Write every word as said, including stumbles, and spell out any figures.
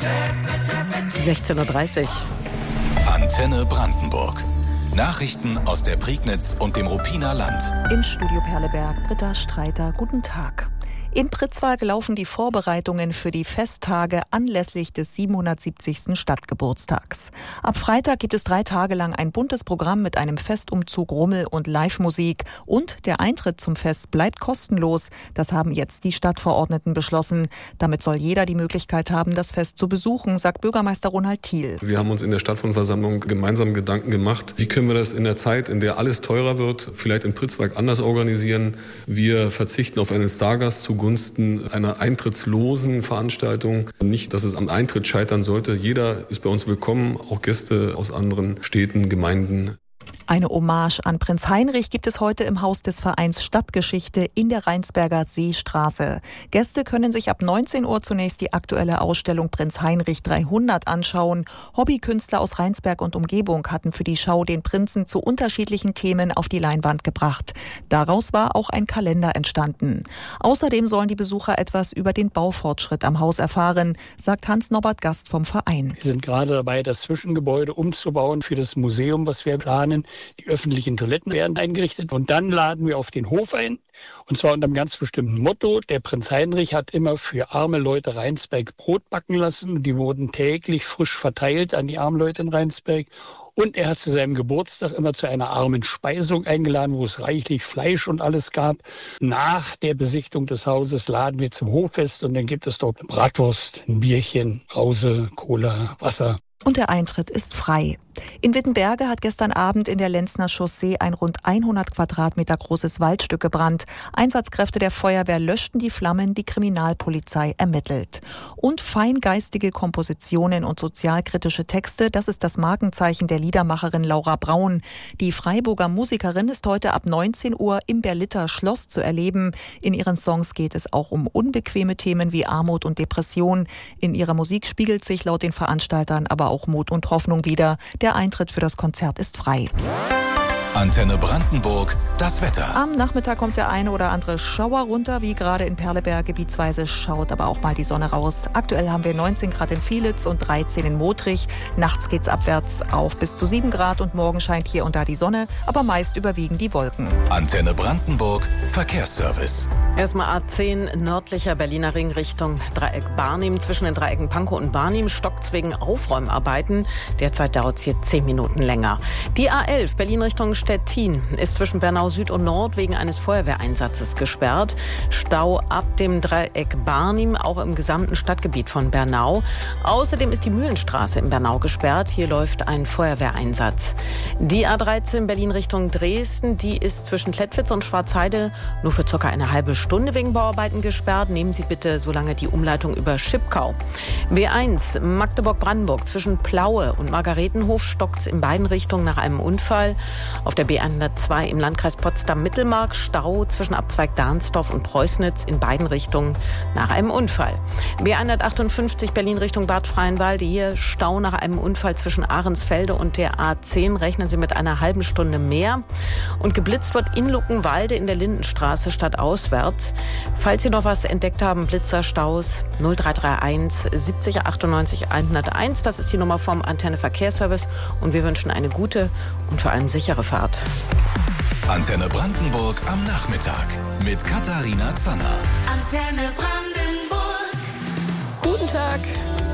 sechzehn Uhr dreißig. Antenne Brandenburg. Nachrichten aus der Prignitz und dem Ruppiner Land. Im Studio Perleberg, Britta Streiter, guten Tag. In Pritzwalk laufen die Vorbereitungen für die Festtage anlässlich des siebenhundertsiebzigsten Stadtgeburtstags. Ab Freitag gibt es drei Tage lang ein buntes Programm mit einem Festumzug, Rummel und Live-Musik. Und der Eintritt zum Fest bleibt kostenlos. Das haben jetzt die Stadtverordneten beschlossen. Damit soll jeder die Möglichkeit haben, das Fest zu besuchen, sagt Bürgermeister Ronald Thiel. Wir haben uns in der Stadtversammlung gemeinsam Gedanken gemacht, wie können wir das in der Zeit, in der alles teurer wird, vielleicht in Pritzwalk anders organisieren. Wir verzichten auf einen Stargast zugunsten einer eintrittslosen Veranstaltung. Nicht, dass es am Eintritt scheitern sollte. Jeder ist bei uns willkommen, auch Gäste aus anderen Städten, Gemeinden. Eine Hommage an Prinz Heinrich gibt es heute im Haus des Vereins Stadtgeschichte in der Rheinsberger Seestraße. Gäste können sich ab neunzehn Uhr zunächst die aktuelle Ausstellung Prinz Heinrich dreihundert anschauen. Hobbykünstler aus Rheinsberg und Umgebung hatten für die Schau den Prinzen zu unterschiedlichen Themen auf die Leinwand gebracht. Daraus war auch ein Kalender entstanden. Außerdem sollen die Besucher etwas über den Baufortschritt am Haus erfahren, sagt Hans-Norbert Gast vom Verein. Wir sind gerade dabei, das Zwischengebäude umzubauen für das Museum, was wir planen. Die öffentlichen Toiletten werden eingerichtet und dann laden wir auf den Hof ein. Und zwar unter einem ganz bestimmten Motto. Der Prinz Heinrich hat immer für arme Leute Rheinsberg Brot backen lassen. Die wurden täglich frisch verteilt an die armen Leute in Rheinsberg. Und er hat zu seinem Geburtstag immer zu einer armen Speisung eingeladen, wo es reichlich Fleisch und alles gab. Nach der Besichtigung des Hauses laden wir zum Hoffest und dann gibt es dort eine Bratwurst, ein Bierchen, Brause, Cola, Wasser. Und der Eintritt ist frei. In Wittenberge hat gestern Abend in der Lenzner Chaussee ein rund hundert Quadratmeter großes Waldstück gebrannt. Einsatzkräfte der Feuerwehr löschten die Flammen, die Kriminalpolizei ermittelt. Und feingeistige Kompositionen und sozialkritische Texte, das ist das Markenzeichen der Liedermacherin Laura Braun. Die Freiburger Musikerin ist heute ab neunzehn Uhr im Berlitter Schloss zu erleben. In ihren Songs geht es auch um unbequeme Themen wie Armut und Depression. In ihrer Musik spiegelt sich laut den Veranstaltern aber auch Mut und Hoffnung wider. Der Eintritt für das Konzert ist frei. Antenne Brandenburg, das Wetter. Am Nachmittag kommt der eine oder andere Schauer runter, wie gerade in Perleberg gebietsweise, schaut aber auch mal die Sonne raus. Aktuell haben wir neunzehn Grad in Vielitz und dreizehn in Motrich. Nachts geht's abwärts auf bis zu sieben Grad und morgen scheint hier und da die Sonne, aber meist überwiegen die Wolken. Antenne Brandenburg, Verkehrsservice. Erstmal A zehn, nördlicher Berliner Ring Richtung Dreieck Barnim. Zwischen den Dreiecken Pankow und Barnim stockt's wegen Aufräumarbeiten. Derzeit dauert es hier zehn Minuten länger. Die A elf, Berlin Richtung Stettin, ist zwischen Bernau Süd und Nord wegen eines Feuerwehreinsatzes gesperrt. Stau ab dem Dreieck Barnim, auch im gesamten Stadtgebiet von Bernau. Außerdem ist die Mühlenstraße in Bernau gesperrt. Hier läuft ein Feuerwehreinsatz. Die A dreizehn, Berlin Richtung Dresden, die ist zwischen Klettwitz und Schwarzheide nur für circa eine halbe Stunde wegen Bauarbeiten gesperrt. Nehmen Sie bitte so lange die Umleitung über Schipkau. B eins, Magdeburg-Brandenburg, zwischen Plaue und Margaretenhof stockt's in beiden Richtungen nach einem Unfall. Auf der B hundertzwei im Landkreis Potsdam-Mittelmark Stau zwischen Abzweig Dahnsdorf und Preußnitz in beiden Richtungen nach einem Unfall. B hundertachtundfünfzig Berlin Richtung Bad Freienwalde, hier Stau nach einem Unfall zwischen Ahrensfelde und der A zehn. Rechnen Sie mit einer halben Stunde mehr. Und geblitzt wird in Luckenwalde in der Lindenstraße stadtauswärts. Falls Sie noch was entdeckt haben, Blitzerstaus null drei drei eins siebzig achtundneunzig hunderteins. Das ist die Nummer vom Antenne Verkehrsservice und wir wünschen eine gute und vor allem sichere Fahrt. Antenne Brandenburg am Nachmittag mit Katharina Zanner. Antenne Brandenburg. Guten Tag.